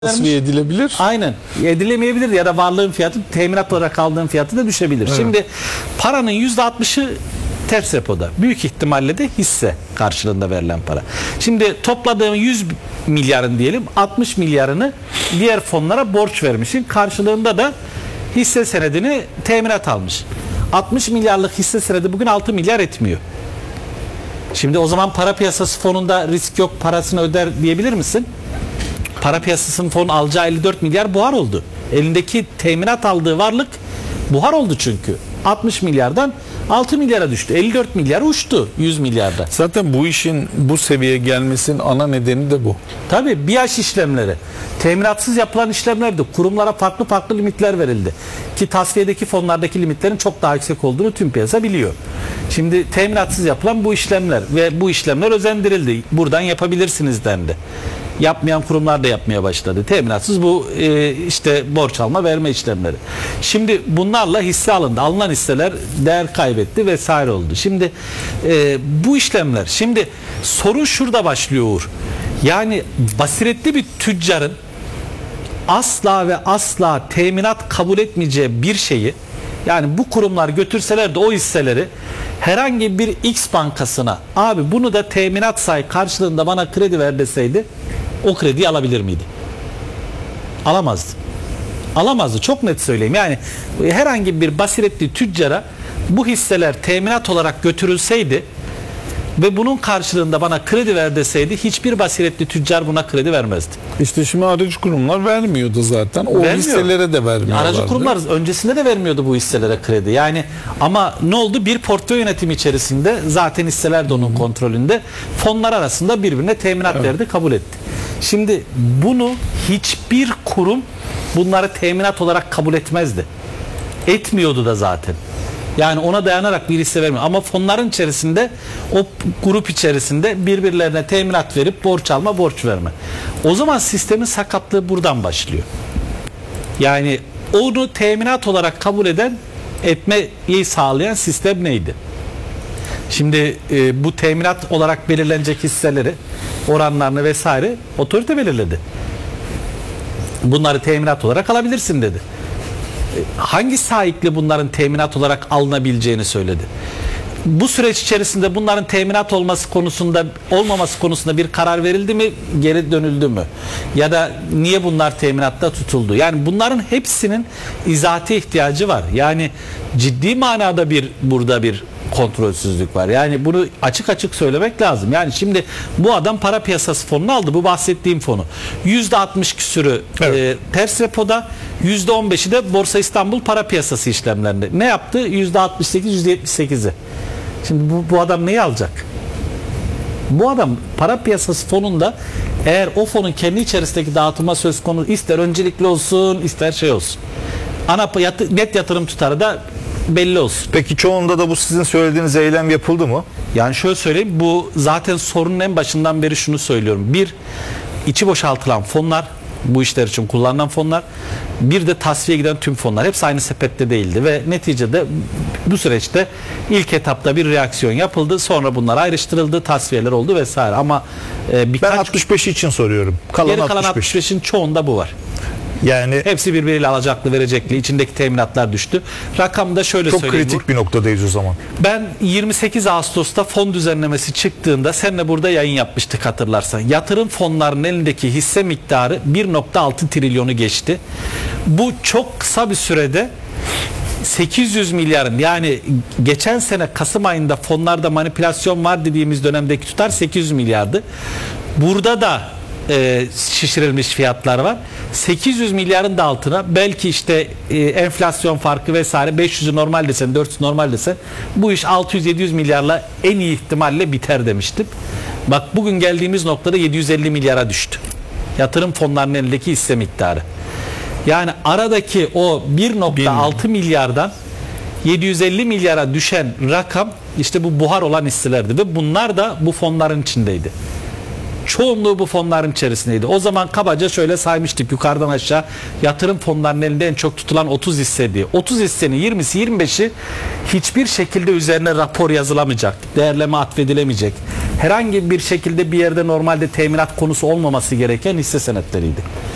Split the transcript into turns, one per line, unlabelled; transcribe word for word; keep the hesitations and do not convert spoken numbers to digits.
tasfiye edilebilir.
Aynen. Edilemeyebilir ya da varlığın fiyatı teminat olarak aldığın fiyatı da düşebilir. Evet. Şimdi paranın yüzde altmışı ters repoda. Büyük ihtimalle de hisse karşılığında verilen para. Şimdi topladığın yüz milyarın diyelim altmış milyarını diğer fonlara borç vermişsin. Karşılığında da hisse senedini teminat almış. altmış milyarlık hisse senedi bugün altı milyar etmiyor. Şimdi o zaman para piyasası fonunda risk yok, parasını öder diyebilir misin? Para piyasasının fon alacağı elli dört milyar buhar oldu. Elindeki teminat aldığı varlık buhar oldu çünkü. altmış milyardan altı milyara düştü. elli dört milyar uçtu yüz milyarda.
Zaten bu işin bu seviyeye gelmesinin ana nedeni de bu.
Tabii B H işlemleri. Teminatsız yapılan işlemlerdi. Kurumlara farklı farklı limitler verildi. Ki tasfiyedeki fonlardaki limitlerin çok daha yüksek olduğunu tüm piyasa biliyor. Şimdi teminatsız yapılan bu işlemler ve bu işlemler özendirildi. Buradan yapabilirsiniz dendi. Yapmayan kurumlar da yapmaya başladı. Teminatsız bu e, işte borç alma verme işlemleri. Şimdi bunlarla hisse alındı. Alınan hisseler değer kaybetti vesaire oldu. Şimdi e, bu işlemler. Şimdi sorun şurada başlıyor Uğur. Yani basiretli bir tüccarın asla ve asla teminat kabul etmeyeceği bir şeyi, yani bu kurumlar götürseler de o hisseleri herhangi bir X bankasına, abi bunu da teminat say karşılığında bana kredi ver deseydi, o krediyi alabilir miydi? Alamazdı. Alamazdı. Çok net söyleyeyim. Yani herhangi bir basiretli tüccara bu hisseler teminat olarak götürülseydi ve bunun karşılığında bana kredi ver deseydi, hiçbir basiretli tüccar buna kredi vermezdi.
İşte şimdi aracı kurumlar vermiyordu zaten. O Vermiyor. hisselere de vermiyorlardı.
Aracı kurumlar öncesinde de vermiyordu bu hisselere kredi. Yani ama ne oldu? Bir portföy yönetimi içerisinde, zaten hisseler de onun hmm. kontrolünde, fonlar arasında birbirine teminat evet. verdi, kabul etti. Şimdi bunu hiçbir kurum bunları teminat olarak kabul etmezdi. Etmiyordu da zaten. Yani ona dayanarak bir hisse vermiyor. Ama fonların içerisinde, o grup içerisinde birbirlerine teminat verip borç alma, borç verme. O zaman sistemin sakatlığı buradan başlıyor. Yani onu teminat olarak kabul eden, etmeyi sağlayan sistem neydi? Şimdi e, bu teminat olarak belirlenecek hisseleri, oranlarını vesaire otorite belirledi. Bunları teminat olarak alabilirsin dedi. Hangi sahipli bunların teminat olarak alınabileceğini söyledi. Bu süreç içerisinde bunların teminat olması konusunda, olmaması konusunda bir karar verildi mi, geri dönüldü mü? Ya da niye bunlar teminatta tutuldu? Yani bunların hepsinin izahate ihtiyacı var. Yani ciddi manada bir burada bir kontrolsüzlük var. Yani bunu açık açık söylemek lazım. Yani şimdi bu adam para piyasası fonunu aldı. Bu bahsettiğim fonu. yüzde altmış küsürü evet. e, ters repoda, yüzde on beşi de Borsa İstanbul para piyasası işlemlerinde. Ne yaptı? yüzde altmış sekiz, yüzde yetmiş sekizi. Şimdi bu, bu adam neyi alacak? Bu adam para piyasası fonunda, eğer o fonun kendi içerisindeki dağıtıma söz konusu, ister öncelikli olsun, ister şey olsun, ana yatı, net yatırım tutarı da belli olsun.
Peki çoğunda da bu sizin söylediğiniz eylem yapıldı mı?
Yani şöyle söyleyeyim, bu zaten sorunun en başından beri şunu söylüyorum. Bir, içi boşaltılan fonlar, bu işler için kullanılan fonlar, bir de tasfiye giden tüm fonlar, hepsi aynı sepette değildi ve neticede bu süreçte ilk etapta bir reaksiyon yapıldı, sonra bunlar ayrıştırıldı, tasfiyeler oldu vesaire. Ama e, birkaç,
ben altmış beş için soruyorum. Kalan
geri kalan altmış beşin çoğunda bu var.
Yani
hepsi birbiriyle alacaklı verecekli, içindeki teminatlar düştü. Rakamda şöyle
çok
söyleyeyim.
Çok kritik bir noktadayız o zaman.
Ben yirmi sekiz Ağustos'ta fon düzenlemesi çıktığında seninle burada yayın yapmıştık, hatırlarsan. Yatırım fonlarının elindeki hisse miktarı bir nokta altı trilyonu geçti. Bu çok kısa bir sürede sekiz yüz milyarın, yani geçen sene Kasım ayında fonlarda manipülasyon var dediğimiz dönemdeki tutar sekiz yüz milyardı. Burada da E, şişirilmiş fiyatlar var. sekiz yüz milyarın da altına, belki işte e, enflasyon farkı vesaire, beş yüzü normal desen, dört yüz normal desen, bu iş altı yüz yedi yüz milyarla en iyi ihtimalle biter demiştim. Bak bugün geldiğimiz noktada yedi yüz elli milyara düştü. Yatırım fonlarının elindeki hisse miktarı. Yani aradaki o bir nokta altı milyardan yedi yüz elli milyara düşen rakam, işte bu buhar olan hisselerdi ve bunlar da bu fonların içindeydi. Çoğunluğu bu fonların içerisindeydi. O zaman kabaca şöyle saymıştık yukarıdan aşağı, yatırım fonlarının elinde en çok tutulan otuz hisse diye. otuz hissenin yirmisi yirmi beşi hiçbir şekilde üzerine rapor yazılamayacak, değerleme atfedilemeyecek, herhangi bir şekilde bir yerde normalde teminat konusu olmaması gereken hisse senetleriydi.